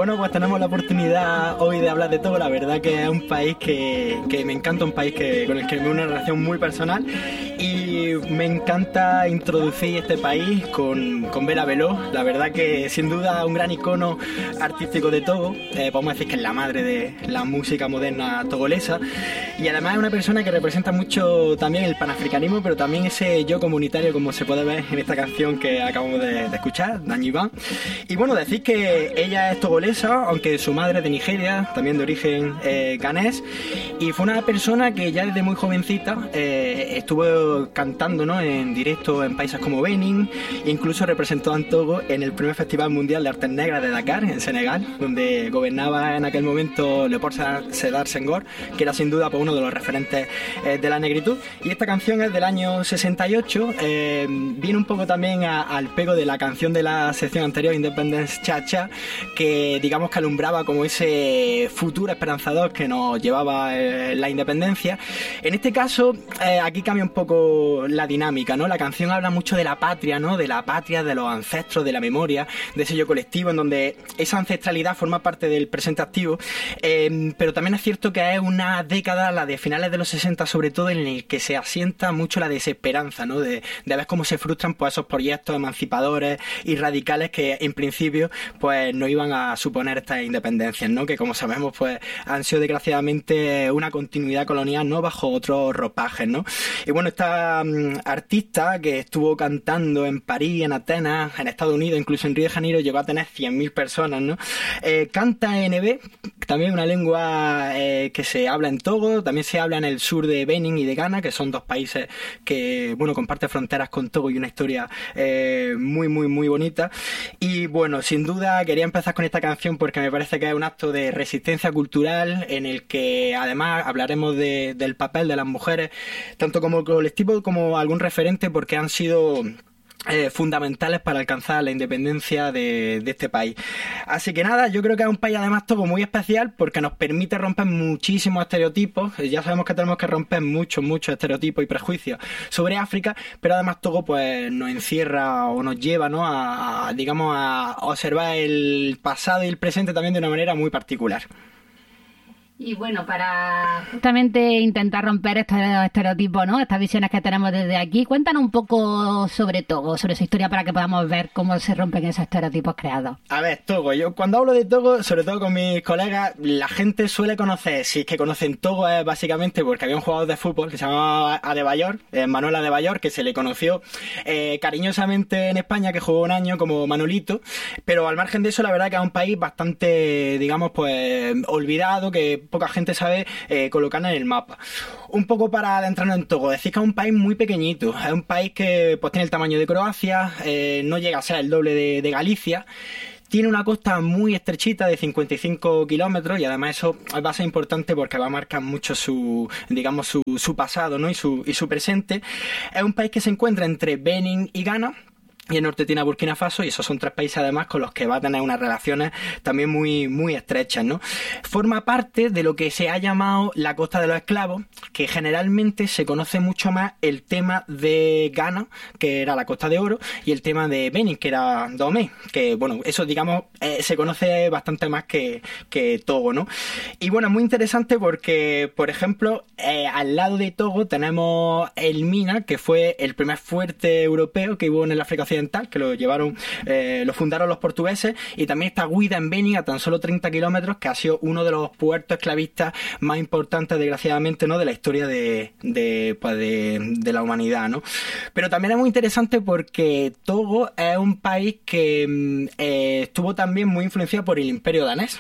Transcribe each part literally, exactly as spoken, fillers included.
bueno, pues tenemos la oportunidad hoy de hablar de Togo. La verdad que es un país que, que me encanta, un país que, con el que me una relación muy personal, y me encanta introducir este país con, con Bella Beló. La verdad que sin duda un gran icono artístico de Togo, eh, podemos decir que es la madre de la música moderna togolesa, y además es una persona que representa mucho también el panafricanismo, pero también ese yo comunitario, como se puede ver en esta canción que acabamos de, de escuchar, Danyiban. Y bueno, decir que ella es togolesa, aunque su madre es de Nigeria, también de origen eh, ganés, y fue una persona que ya desde muy jovencita eh, estuvo cantando, ¿no?, en directo en países como Benin, e incluso representó a Togo en el primer Festival Mundial de Artes Negras de Dakar, en Senegal, donde gobernaba en aquel momento Leopold Sédar Senghor, que era sin duda pues, uno de los referentes eh, de la negritud. Y esta canción es del año sesenta y ocho, eh, viene un poco también a, al pego de la canción de la sección anterior, Independence Cha Cha, que digamos que alumbraba como ese futuro esperanzador que nos llevaba eh, la independencia. En este caso, eh, aquí cambia un poco la dinámica, ¿no? La canción habla mucho de la patria, ¿no? De la patria, de los ancestros, de la memoria, de ese yo colectivo, en donde esa ancestralidad forma parte del presente activo, eh, pero también es cierto que es una década, la de finales de los sesenta sobre todo, en el que se asienta mucho la desesperanza, ¿no? De, de ver cómo se frustran pues, esos proyectos emancipadores y radicales que en principio pues no iban a suponer estas independencias, ¿no? Que como sabemos pues han sido desgraciadamente una continuidad colonial, ¿no? Bajo otros ropajes, ¿no? Y bueno, esta um, artista que estuvo cantando en París, en Atenas, en Estados Unidos, incluso en Río de Janeiro, llegó a tener cien mil personas, ¿no? Eh, canta en Ewe, también una lengua eh, que se habla en Togo, también se habla en el sur de Benin y de Ghana, que son dos países que, bueno, comparten fronteras con Togo y una historia eh, muy, muy, muy bonita. Y bueno, sin duda quería empezar con esta canción porque me parece que es un acto de resistencia cultural en el que además hablaremos de, del papel de las mujeres, tanto como colectivo como algún referente, porque han sido Eh, fundamentales para alcanzar la independencia de, de este país. Así que nada, yo creo que es un país además Togo muy especial porque nos permite romper muchísimos estereotipos. Ya sabemos que tenemos que romper muchos, muchos estereotipos y prejuicios sobre África, pero además Togo pues nos encierra o nos lleva, ¿no?, a, a digamos a observar el pasado y el presente también de una manera muy particular. Y bueno, para justamente intentar romper estos estereotipos, ¿no?, estas visiones que tenemos desde aquí, cuéntanos un poco sobre Togo, sobre su historia, para que podamos ver cómo se rompen esos estereotipos creados. A ver, Togo, yo cuando hablo de Togo, sobre todo con mis colegas, la gente suele conocer, si es que conocen Togo, es básicamente porque había un jugador de fútbol que se llamaba Adebayor, eh, Manuel Adebayor, que se le conoció eh, cariñosamente en España, que jugó un año como Manolito, pero al margen de eso, la verdad que es un país bastante, digamos, pues olvidado, que poca gente sabe eh, colocarla en el mapa. Un poco para adentrarnos en Togo, decir que es un país muy pequeñito, es un país que pues tiene el tamaño de Croacia, eh, no llega a ser el doble de, de Galicia. Tiene una costa muy estrechita de cincuenta y cinco kilómetros, y además eso va a ser importante porque va a marcar mucho su, digamos, su, su pasado, ¿no?, y su, y su presente. Es un país que se encuentra entre Benin y Ghana, y el norte tiene a Burkina Faso, y esos son tres países además con los que va a tener unas relaciones también muy, muy estrechas, ¿no? Forma parte de lo que se ha llamado la costa de los esclavos, que generalmente se conoce mucho más el tema de Ghana, que era la Costa de Oro, y el tema de Benin, que era Dahomey, que bueno, eso digamos eh, se conoce bastante más que, que Togo, ¿no? Y bueno, es muy interesante porque, por ejemplo, eh, al lado de Togo tenemos el Mina, que fue el primer fuerte europeo que hubo en el África Occidental, que lo llevaron, eh, lo fundaron los portugueses, y también está Guida en Benin, a tan solo treinta kilómetros, que ha sido uno de los puertos esclavistas más importantes, desgraciadamente, ¿no?, de la historia de, de, pues de, de la humanidad, ¿no? Pero también es muy interesante porque Togo es un país que eh, estuvo también muy influenciado por el Imperio danés.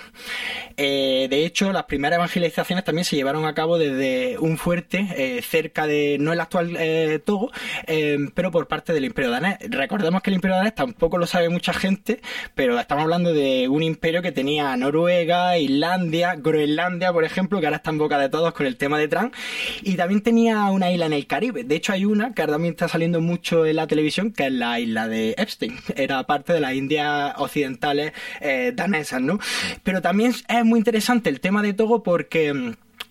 Eh, de hecho, las primeras evangelizaciones también se llevaron a cabo desde un fuerte eh, cerca de, no el actual eh, Togo, eh, pero por parte del Imperio danés. Recordemos que el Imperio danés tampoco lo sabe mucha gente, pero estamos hablando de un imperio que tenía Noruega, Islandia, Groenlandia, por ejemplo, que ahora está en boca de todos con el tema de Trump, y también tenía una isla en el Caribe. De hecho, hay una que ahora también está saliendo mucho en la televisión, que es la isla de Epstein. Era parte de las Indias occidentales eh, danesas, ¿no? Pero también es muy interesante el tema de Togo porque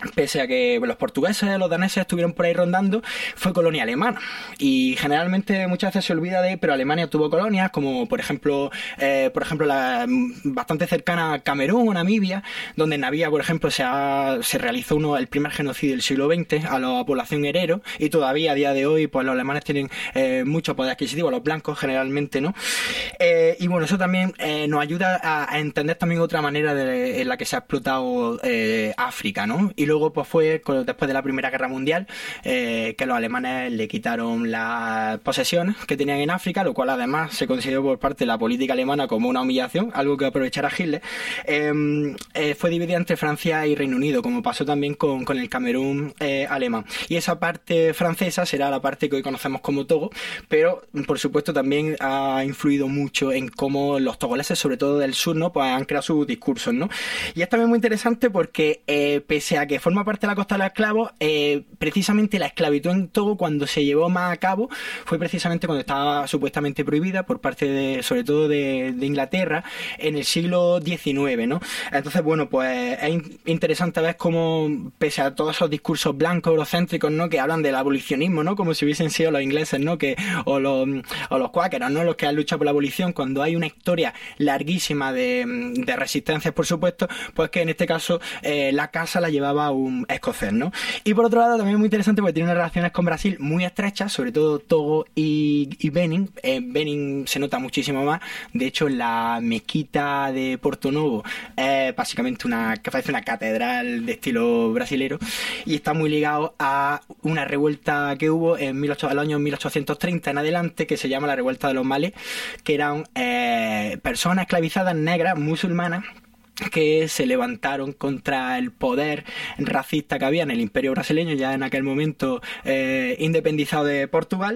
pese a que los portugueses, los daneses estuvieron por ahí rondando, fue colonia alemana. Y generalmente muchas veces se olvida de, pero Alemania tuvo colonias, como por ejemplo, eh, por ejemplo la bastante cercana a Camerún o Namibia, donde en Namibia, por ejemplo, se, ha, se realizó uno el primer genocidio del siglo veinte a la población herero, y todavía a día de hoy pues los alemanes tienen eh, mucho poder adquisitivo, los blancos generalmente, ¿no? Eh, y bueno, eso también eh, nos ayuda a, a entender también otra manera de, en la que se ha explotado eh, África, ¿no? Y luego pues fue después de la Primera Guerra Mundial eh, que los alemanes le quitaron las posesiones que tenían en África, lo cual además se consideró por parte de la política alemana como una humillación, algo que aprovechara Hitler. Eh, eh, fue dividida entre Francia y Reino Unido, como pasó también con, con el Camerún eh, alemán. Y esa parte francesa será la parte que hoy conocemos como Togo, pero por supuesto también ha influido mucho en cómo los togoleses, sobre todo del sur, ¿no? Pues han creado sus discursos, ¿no? Y es también muy interesante porque eh, pese a que forma parte de la costa de los esclavos, eh, precisamente la esclavitud en Togo, cuando se llevó más a cabo, fue precisamente cuando estaba supuestamente prohibida por parte de, sobre todo de, de Inglaterra, en el siglo diecinueve, ¿no? Entonces, bueno, pues es in- interesante ver cómo, pese a todos esos discursos blancos, eurocéntricos, ¿no? Que hablan del abolicionismo, ¿no? Como si hubiesen sido los ingleses, ¿no? Que, o los, o los cuáqueros, ¿no? Los que han luchado por la abolición, cuando hay una historia larguísima de, de resistencias, por supuesto, pues que en este caso eh, la casa la llevaba un escocés, ¿no? Y por otro lado también es muy interesante porque tiene unas relaciones con Brasil muy estrechas, sobre todo Togo y, y Benin. Eh, Benin se nota muchísimo más. De hecho, la mezquita de Porto Novo es básicamente una, que parece una catedral de estilo brasilero, y está muy ligado a una revuelta que hubo en el año mil ochocientos treinta en adelante, que se llama la revuelta de los malés, que eran eh, personas esclavizadas negras musulmanas que se levantaron contra el poder racista que había en el imperio brasileño, ya en aquel momento eh, independizado de Portugal,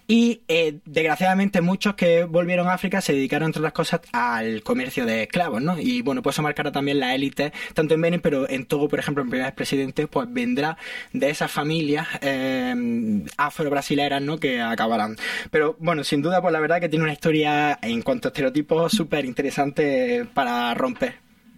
y eh, desgraciadamente muchos que volvieron a África se dedicaron, entre otras cosas, al comercio de esclavos, ¿no? Y bueno, pues eso marcará también la élite, tanto en Benin, pero en Togo, por ejemplo, el primer presidente pues vendrá de esas familias eh, afro-brasileras, ¿no? Que acabarán. Pero bueno, sin duda, pues la verdad que tiene una historia en cuanto a estereotipos súper interesante para romper.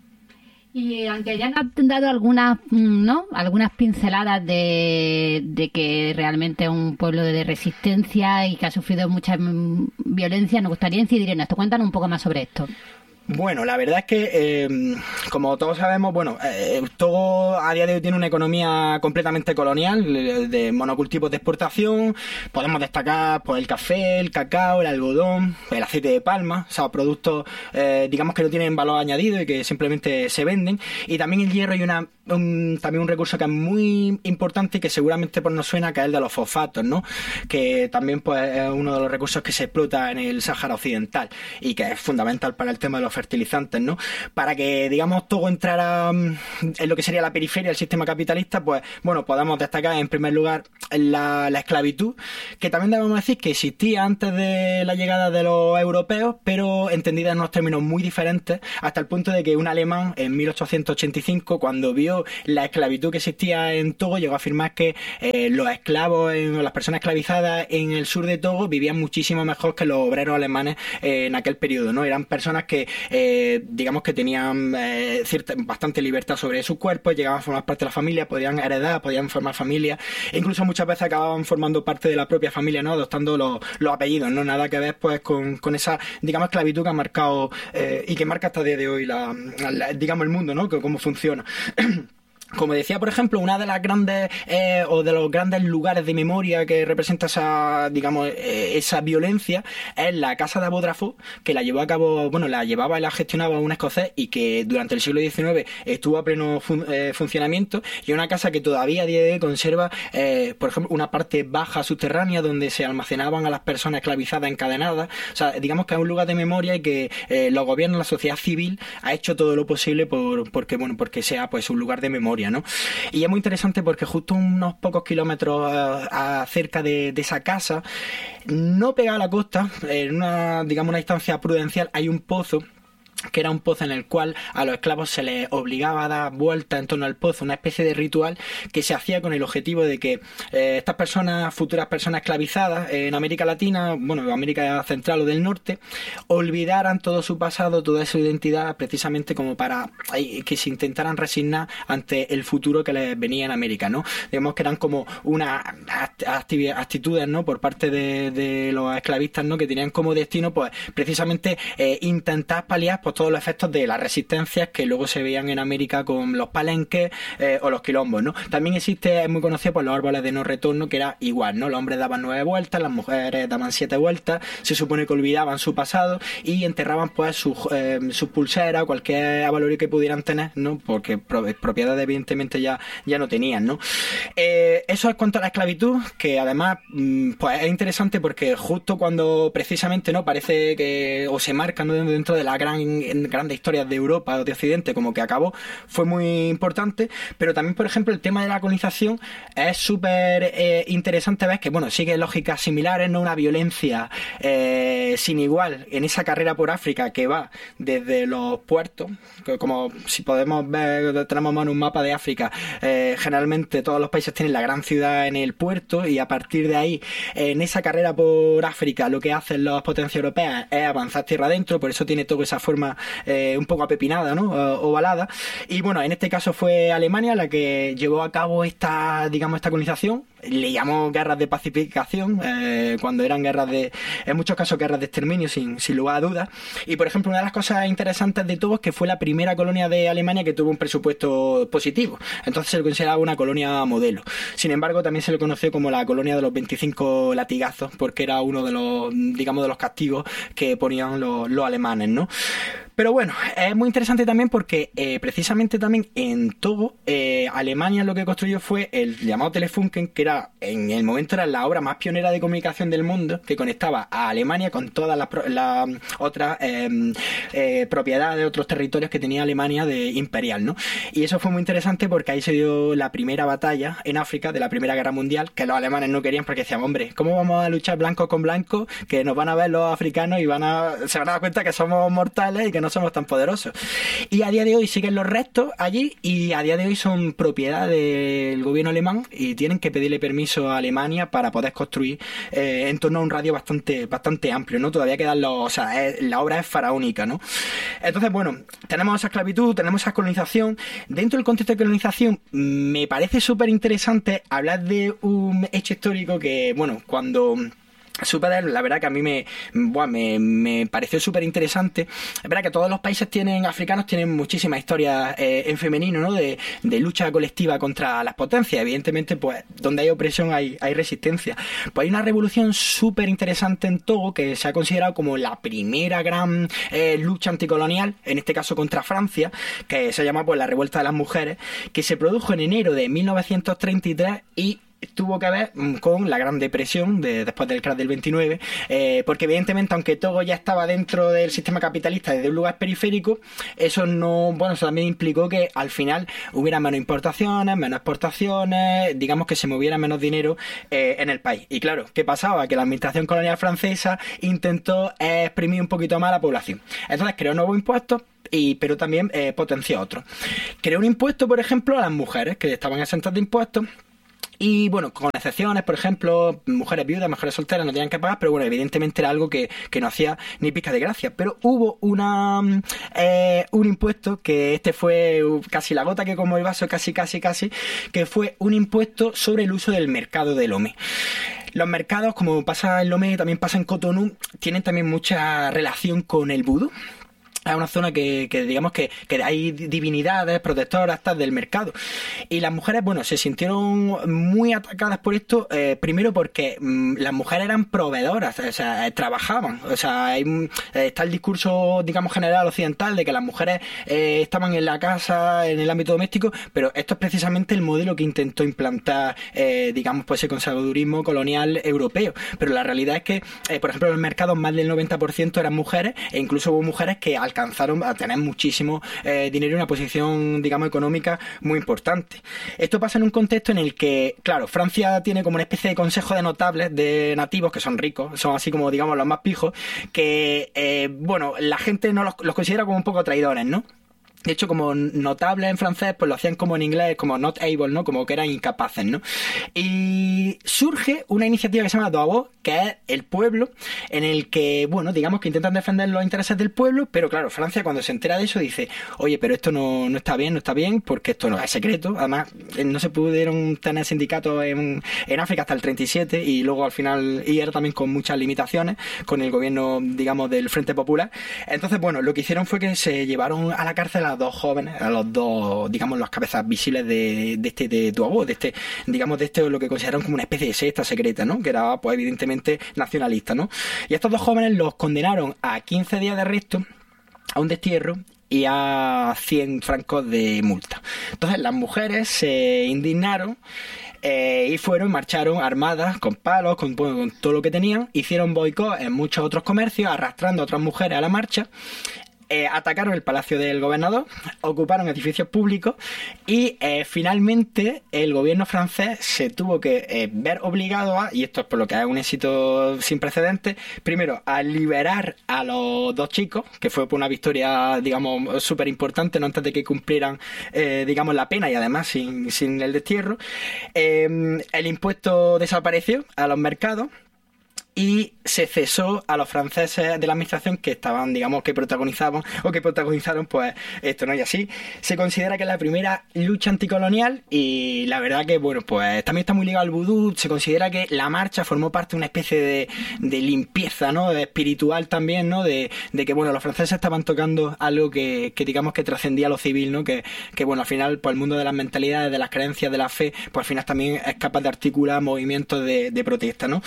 Y aunque ya nos han dado algunas, ¿no? Algunas pinceladas de, de que realmente es un pueblo de resistencia y que ha sufrido mucha violencia, nos gustaría incidir en esto. Cuéntanos un poco más sobre esto. Bueno, la verdad es que, eh, como todos sabemos, bueno, eh, Togo a día de hoy tiene una economía completamente colonial, de monocultivos de exportación. Podemos destacar pues el café, el cacao, el algodón, el aceite de palma, o sea, productos, eh, digamos, que no tienen valor añadido y que simplemente se venden. Y también el hierro y una un, también un recurso que es muy importante y que seguramente pues nos suena, que es el de los fosfatos, ¿no? Que también pues es uno de los recursos que se explota en el Sáhara Occidental y que es fundamental para el tema de los fertilizantes, ¿no? Para que, digamos, Togo entrara en lo que sería la periferia del sistema capitalista, pues, bueno, podemos destacar en primer lugar la, la esclavitud, que también debemos decir que existía antes de la llegada de los europeos, pero entendida en unos términos muy diferentes, hasta el punto de que un alemán en mil ochocientos ochenta y cinco, cuando vio la esclavitud que existía en Togo, llegó a afirmar que eh, los esclavos, en, las personas esclavizadas en el sur de Togo vivían muchísimo mejor que los obreros alemanes eh, en aquel periodo, ¿no? Eran personas que Eh, digamos que tenían eh, cierta, bastante libertad sobre sus cuerpos, llegaban a formar parte de la familia, podían heredar, podían formar familia, e incluso muchas veces acababan formando parte de la propia familia, ¿no? Adoptando los, los apellidos, ¿no? Nada que ver pues con, con esa, digamos, esclavitud que ha marcado eh, y que marca hasta el día de hoy la, la, digamos, el mundo, ¿no? Que cómo funciona. Como decía, por ejemplo, una de las grandes eh, o de los grandes lugares de memoria que representa esa, digamos, eh, esa violencia es la casa de Abodrafo, que la llevó a cabo, bueno, la llevaba y la gestionaba un escocés y que durante el siglo diecinueve estuvo a pleno fun- eh, funcionamiento, y una casa que todavía a día de hoy conserva, eh, por ejemplo, una parte baja subterránea donde se almacenaban a las personas esclavizadas encadenadas. O sea, digamos que es un lugar de memoria y que eh, los gobiernos, la sociedad civil ha hecho todo lo posible por porque, bueno, porque sea pues un lugar de memoria, ¿no? Y es muy interesante porque justo unos pocos kilómetros uh, a, cerca de, de esa casa, no pegada a la costa, en una, digamos, una distancia prudencial, hay un pozo que era un pozo en el cual a los esclavos se les obligaba a dar vuelta en torno al pozo, una especie de ritual que se hacía con el objetivo de que eh, estas personas, futuras personas esclavizadas en América Latina, bueno, América Central o del Norte, olvidaran todo su pasado, toda su identidad, precisamente como para eh, que se intentaran resignar ante el futuro que les venía en América, ¿no? Digamos que eran como unas actitudes, ¿no?, por parte de, de los esclavistas, ¿no?, que tenían como destino, pues, precisamente eh, intentar paliar pues todos los efectos de las resistencias que luego se veían en América con los palenques eh, o los quilombos, ¿no? También existe, es muy conocido por los árboles de no retorno, que era igual, ¿no? Los hombres daban nueve vueltas, las mujeres daban siete vueltas, se supone que olvidaban su pasado y enterraban pues sus, eh, sus pulseras o cualquier avalorio que pudieran tener, ¿no? Porque propiedades evidentemente ya, ya no tenían, ¿no? Eh, eso es cuanto a la esclavitud, que además pues es interesante porque justo cuando precisamente, ¿no?, parece que o se marca, ¿no?, dentro de la gran en grandes historias de Europa o de Occidente, como que acabó, fue muy importante, pero también, por ejemplo, el tema de la colonización es súper eh, interesante ver que, bueno, sigue lógicas similares, ¿no? Una violencia eh, sin igual en esa carrera por África que va desde los puertos, que como si podemos ver, tenemos en un mapa de África, eh, generalmente todos los países tienen la gran ciudad en el puerto y a partir de ahí, en esa carrera por África, lo que hacen las potencias europeas es avanzar tierra adentro, por eso tiene toda esa forma eh, un poco apepinada, ¿no?, ovalada. Y bueno, en este caso fue Alemania la que llevó a cabo esta, digamos, esta colonización. Le llamó guerras de pacificación, eh, cuando eran guerras de, en muchos casos, guerras de exterminio, sin, sin lugar a dudas. Y, por ejemplo, una de las cosas interesantes de todo es que fue la primera colonia de Alemania que tuvo un presupuesto positivo. Entonces se le consideraba una colonia modelo. Sin embargo, también se le conoció como la colonia de los veinticinco latigazos, porque era uno de los, digamos, de los castigos que ponían los, los alemanes, ¿no? Pero bueno, es muy interesante también porque eh, precisamente también en Togo, eh, Alemania lo que construyó fue el llamado Telefunken, que era en el momento era la obra más pionera de comunicación del mundo, que conectaba a Alemania con todas las, las otras eh, eh, propiedades, otros territorios que tenía Alemania de imperial, ¿no? Y eso fue muy interesante porque ahí se dio la primera batalla en África de la Primera Guerra Mundial, que los alemanes no querían porque decían, hombre, ¿cómo vamos a luchar blanco con blanco? Que nos van a ver los africanos y van a se van a dar cuenta que somos mortales y que no somos tan poderosos. Y a día de hoy siguen los restos allí y a día de hoy son propiedad del gobierno alemán y tienen que pedirle permiso a Alemania para poder construir eh, en torno a un radio bastante bastante amplio, ¿no? Todavía quedan los... O sea, es, la obra es faraónica, ¿no? Entonces, bueno, tenemos esa esclavitud, tenemos esa colonización. Dentro del contexto de colonización me parece súper interesante hablar de un hecho histórico que, bueno, cuando... Super, la verdad que a mí me, bueno, me, me pareció súper interesante. Es verdad que todos los países tienen africanos tienen muchísimas historias eh, en femenino, ¿no? De, de lucha colectiva contra las potencias. Evidentemente, pues donde hay opresión hay, hay resistencia. Pues hay una revolución súper interesante en Togo que se ha considerado como la primera gran eh, lucha anticolonial, en este caso contra Francia, que se llama pues la Revuelta de las Mujeres, que se produjo en enero de mil novecientos treinta y tres y tuvo que ver con la Gran Depresión de, después del crash del veintinueve, eh, porque evidentemente aunque Togo ya estaba dentro del sistema capitalista desde un lugar periférico, eso no, bueno, eso también implicó que al final hubiera menos importaciones, menos exportaciones, digamos que se moviera menos dinero eh, en el país. Y claro, ¿qué pasaba? Que la administración colonial francesa intentó eh, exprimir un poquito más a la población. Entonces creó nuevos impuestos, Y, pero también eh, potenció otros. Creó un impuesto, por ejemplo, a las mujeres que estaban exentas de impuestos. Y bueno, con excepciones, por ejemplo, mujeres viudas, mujeres solteras no tenían que pagar, pero bueno, evidentemente era algo que, que no hacía ni pizca de gracia. Pero hubo una eh, un impuesto, que este fue casi la gota que como el vaso, casi, casi, casi, que fue un impuesto sobre el uso del mercado de Lomé. Los mercados, como pasa en Lomé, también pasa en Cotonú, tienen también mucha relación con el vudú. Es una zona que, que digamos que, que hay divinidades protectoras tal, del mercado. Y las mujeres, bueno, se sintieron muy atacadas por esto, eh, primero porque mmm, las mujeres eran proveedoras, o sea, eh, trabajaban. O sea, hay, eh, está el discurso, digamos, general occidental de que las mujeres eh, estaban en la casa, en el ámbito doméstico, pero esto es precisamente el modelo que intentó implantar, eh, digamos, pues ese conservadurismo colonial europeo. Pero la realidad es que, eh, por ejemplo, en los mercados más del noventa por ciento eran mujeres, e incluso hubo mujeres que al alcanzaron a tener muchísimo eh, dinero y una posición, digamos, económica muy importante. Esto pasa en un contexto en el que, claro, Francia tiene como una especie de consejo de notables, de nativos, que son ricos, son así como, digamos, los más pijos, que, eh, bueno, la gente no los, los considera como un poco traidores, ¿no? De hecho, como notables en francés, pues lo hacían como en inglés, como not able, ¿no? Como que eran incapaces, ¿no? Y surge una iniciativa que se llama Doabo, que es el pueblo, en el que, bueno, digamos que intentan defender los intereses del pueblo, pero claro, Francia cuando se entera de eso dice, oye, pero esto no, no está bien, no está bien, porque esto no es secreto. Además, no se pudieron tener sindicatos en, en África hasta el treinta y siete, y luego al final, y era también con muchas limitaciones, con el gobierno, digamos, del Frente Popular. Entonces, bueno, lo que hicieron fue que se llevaron a la cárcel a dos jóvenes, a los dos, digamos, las cabezas visibles de, de este de Doabo, de este, digamos, de este lo que consideraron como una especie de secta secreta, ¿no? Que era, pues, evidentemente nacionalista, ¿no? Y estos dos jóvenes los condenaron a quince días de arresto, a un destierro y a cien francos de multa. Entonces las mujeres se indignaron eh, y fueron, marcharon armadas, con palos, con, con todo lo que tenían, hicieron boicot en muchos otros comercios, arrastrando a otras mujeres a la marcha. Eh, atacaron el palacio del gobernador, ocuparon edificios públicos y eh, finalmente el gobierno francés se tuvo que eh, ver obligado a, y esto es por lo que es un éxito sin precedentes, primero a liberar a los dos chicos, que fue por una victoria, digamos, súper importante, no antes de que cumplieran, eh, digamos, la pena y además sin, sin el destierro. Eh, el impuesto desapareció a los mercados. Y se cesó a los franceses de la administración que estaban, digamos, que protagonizaban o que protagonizaron, pues, esto, ¿no? Y así se considera que es la primera lucha anticolonial y la verdad que, bueno, pues también está muy ligado al vudú. Se considera que la marcha formó parte de una especie de, de limpieza, ¿no? De espiritual también, ¿no? De, de que, bueno, los franceses estaban tocando algo que, que digamos, que trascendía lo civil, ¿no? Que, que, bueno, al final, pues el mundo de las mentalidades, de las creencias, de la fe, pues al final también es capaz de articular movimientos de, de protesta, ¿no?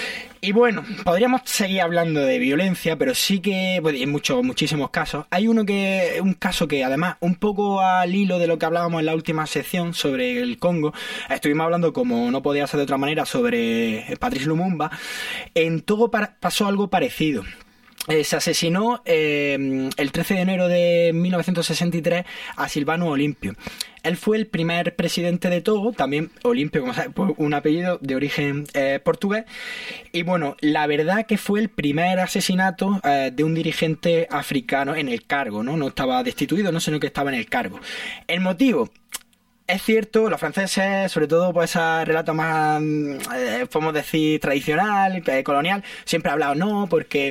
Y bueno, podríamos seguir hablando de violencia, pero sí que, pues, en muchos, muchísimos casos. Hay uno que, un caso que además, un poco al hilo de lo que hablábamos en la última sección sobre el Congo, estuvimos hablando, como no podía ser de otra manera, sobre Patrice Lumumba. En Togo pasó algo parecido. Eh, se asesinó eh, el trece de enero de mil novecientos sesenta y tres a Silvano Olympio. Él fue el primer presidente de Togo, también Olympio, como sabes, un apellido de origen eh, portugués. Y bueno, la verdad que fue el primer asesinato eh, de un dirigente africano en el cargo, ¿no? No estaba destituido, no, sino que estaba en el cargo. El motivo... Es cierto, los franceses, sobre todo por ese relato más, eh, podemos decir, tradicional, eh, colonial, siempre han hablado no, porque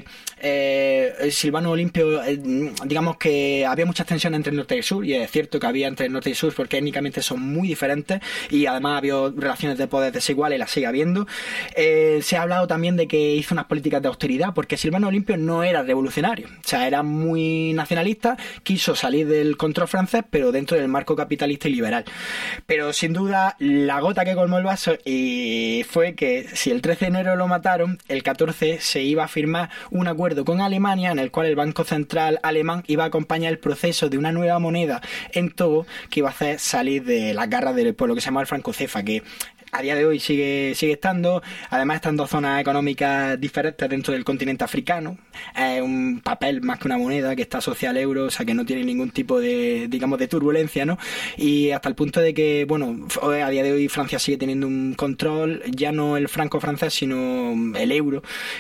eh, Silvano Olympio, eh, digamos que había muchas tensiones entre el norte y el sur, y es cierto que había entre el norte y el sur porque étnicamente son muy diferentes y además había relaciones de poder desiguales y las sigue habiendo. Eh, se ha hablado también de que hizo unas políticas de austeridad, porque Silvano Olympio no era revolucionario, o sea, era muy nacionalista, quiso salir del control francés, pero dentro del marco capitalista y liberal. Pero sin duda la gota que colmó el vaso y fue que si el trece de enero lo mataron, el catorce se iba a firmar un acuerdo con Alemania en el cual el Banco Central alemán iba a acompañar el proceso de una nueva moneda en Togo que iba a hacer salir de las garras del pueblo, que se llama el franco cefa, que a día de hoy sigue sigue estando, además están dos zonas económicas diferentes dentro del continente africano, es un papel más que una moneda que está asociada al euro, o sea que no tiene ningún tipo de, digamos, de turbulencia, ¿no? Y hasta el punto de que, bueno, a día de hoy Francia sigue teniendo un control, ya no el franco francés, sino el euro,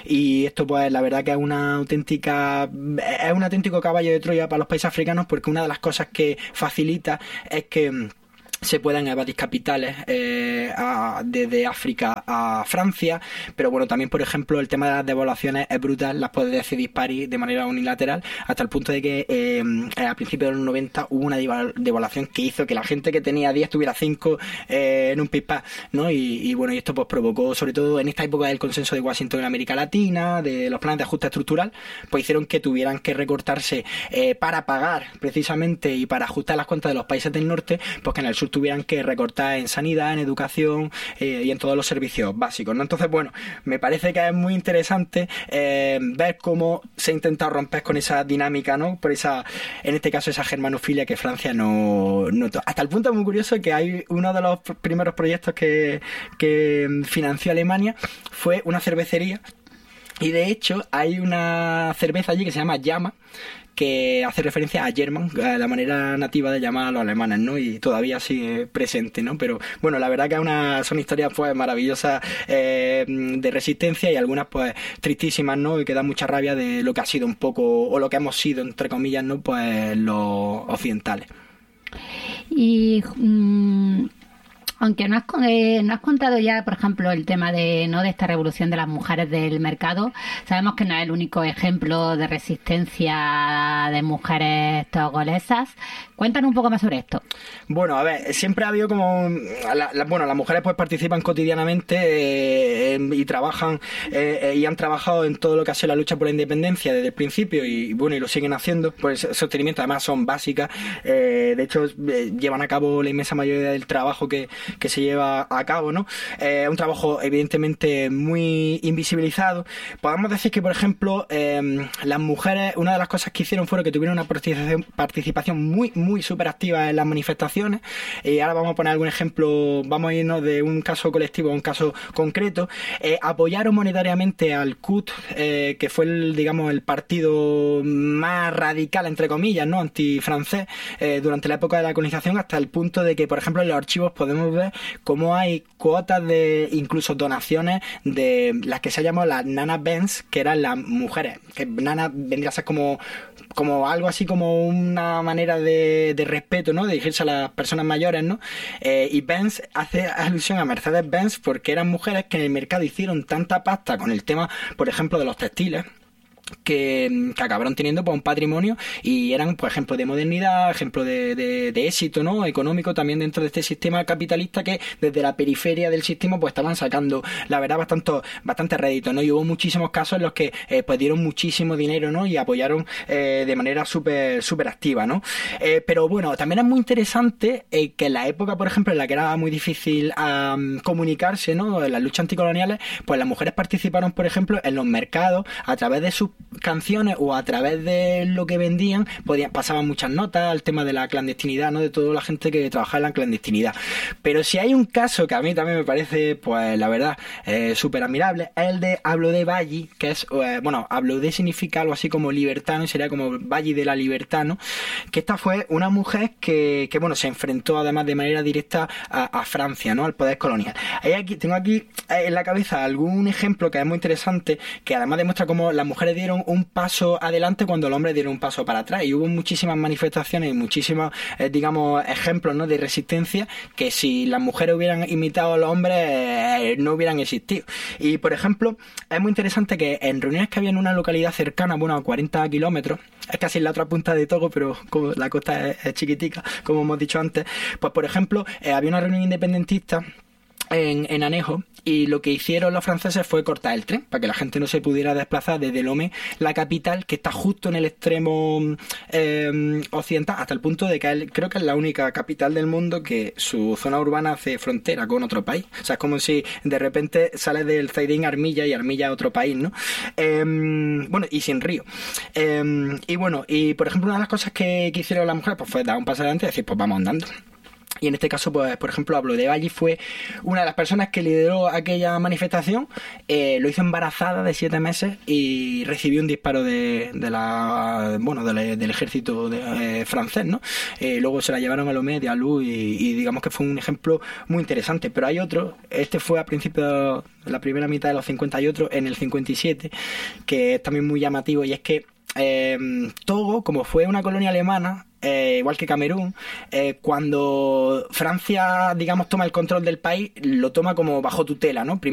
y esto pues la verdad que es una auténtica, es un auténtico caballo de Troya para los países africanos, porque una de las cosas que facilita es que se puedan evadir capitales eh, a, desde África a Francia, pero bueno, también por ejemplo el tema de las devaluaciones es brutal, las puede decidir París de manera unilateral, hasta el punto de que eh, a principios de los noventa hubo una devaluación que hizo que la gente que tenía diez tuviera cinco eh, en un pispás, ¿no? Y, y bueno, y esto pues provocó, sobre todo en esta época del consenso de Washington en América Latina, de los planes de ajuste estructural, pues hicieron que tuvieran que recortarse eh, para pagar precisamente y para ajustar las cuentas de los países del norte, pues que en el sur tuvieran que recortar en sanidad, en educación eh, y en todos los servicios básicos, ¿no? Entonces, bueno, me parece que es muy interesante eh, ver cómo se ha intentado romper con esa dinámica, ¿no? Por esa, en este caso, esa germanofilia que Francia no, no hasta el punto muy curioso que hay uno de los primeros proyectos que, que financió Alemania fue una cervecería, y de hecho hay una cerveza allí que se llama Llama, que hace referencia a German, a la manera nativa de llamar a los alemanes, ¿no? Y todavía sigue presente, ¿no? Pero bueno, la verdad que una, son historias pues maravillosas eh, de resistencia y algunas pues tristísimas, ¿no? Y que dan mucha rabia de lo que ha sido un poco, o lo que hemos sido, entre comillas, ¿no? Pues los occidentales. Y mmm, aunque no has, eh, no has contado ya, por ejemplo, el tema de no de esta revolución de las mujeres del mercado, sabemos que no es el único ejemplo de resistencia de mujeres togolesas. Cuéntanos un poco más sobre esto. Bueno, a ver, siempre ha habido como... La, la, bueno, las mujeres pues participan cotidianamente eh, y trabajan eh, y han trabajado en todo lo que ha sido la lucha por la independencia desde el principio y bueno, y lo siguen haciendo. Pues sostenimiento además son básicas. Eh, de hecho, eh, llevan a cabo la inmensa mayoría del trabajo que, que se lleva a cabo, ¿no? Es eh, un trabajo evidentemente muy invisibilizado. Podemos decir que, por ejemplo, eh, las mujeres, una de las cosas que hicieron fue que tuvieron una participación, participación muy, muy súper activa en las manifestaciones. Y ahora vamos a poner algún ejemplo, vamos a irnos de un caso colectivo a un caso concreto. Eh, apoyaron monetariamente al C U T, eh, que fue el, digamos, el partido más radical, entre comillas, ¿no? Antifrancés, eh, durante la época de la colonización, hasta el punto de que, por ejemplo, en los archivos podemos ver cómo hay cuotas de, incluso donaciones de las que se llaman las Nana Benz, que eran las mujeres, que Nana vendría a ser como como algo así como una manera de, de respeto, ¿no? De dirigirse a las personas mayores, ¿no? Eh, y Benz hace alusión a Mercedes Benz porque eran mujeres que en el mercado hicieron tanta pasta con el tema, por ejemplo, de los textiles, que, que acabaron teniendo pues un patrimonio y eran, por ejemplo, de modernidad, ejemplo de, de, de éxito, ¿no? Económico también dentro de este sistema capitalista que desde la periferia del sistema pues estaban sacando, la verdad, bastante, bastante rédito, ¿no? Y hubo muchísimos casos en los que eh, pues dieron muchísimo dinero, ¿no? Y apoyaron eh, de manera súper súper activa, ¿no? Eh, pero bueno, también es muy interesante eh, que en la época, por ejemplo, en la que era muy difícil um, comunicarse, ¿no? En las luchas anticoloniales, pues las mujeres participaron, por ejemplo, en los mercados a través de sus canciones o a través de lo que vendían, podían, pasaban muchas notas al tema de la clandestinidad, ¿no? De toda la gente que trabajaba en la clandestinidad. Pero si hay un caso que a mí también me parece, pues la verdad, eh, súper admirable, es el de Hablo de Valli, que es, eh, bueno, Hablo de significa algo así como libertad, ¿no? Y sería como Valli de la libertad, ¿no? Que esta fue una mujer que, que bueno, se enfrentó además de manera directa a, a Francia, ¿no? Al poder colonial. Hay aquí, tengo aquí en la cabeza algún ejemplo que es muy interesante, que además demuestra cómo las mujeres dieron un paso adelante cuando los hombres dieron un paso para atrás, y hubo muchísimas manifestaciones y muchísimos, eh, digamos, ejemplos, ¿no? De resistencia que si las mujeres hubieran imitado a los hombres eh, no hubieran existido. Y por ejemplo, es muy interesante que en reuniones que había en una localidad cercana, bueno, a cuarenta kilómetros, es casi en la otra punta de Togo, pero como la costa es, es chiquitica, como hemos dicho antes, pues por ejemplo, eh, había una reunión independentista En, en Anejo, y lo que hicieron los franceses fue cortar el tren para que la gente no se pudiera desplazar desde Lomé, la capital, que está justo en el extremo eh, occidental, hasta el punto de que él, creo que es la única capital del mundo que su zona urbana hace frontera con otro país. O sea, es como si de repente sales del Zaidín a Armilla y Armilla a otro país, ¿no? Eh, bueno, y sin río. Eh, y bueno, y por ejemplo, una de las cosas que, que hicieron las mujeres pues fue dar un paso adelante y decir, pues vamos andando. Y en este caso, pues, por ejemplo, Hablo de Valli fue una de las personas que lideró aquella manifestación, eh, lo hizo embarazada de siete meses y recibió un disparo de, de la, bueno, de la, del ejército de, eh, francés, ¿no? Eh, luego se la llevaron a Lomé de Alou y, y digamos que fue un ejemplo muy interesante. Pero hay otro, este fue a principios de la primera mitad de los cincuenta y otro en el cincuenta y siete, que es también muy llamativo, y es que eh, Togo, como fue una colonia alemana, Eh, igual que Camerún, eh, cuando Francia, digamos, toma el control del país, lo toma como bajo tutela, ¿no? Primero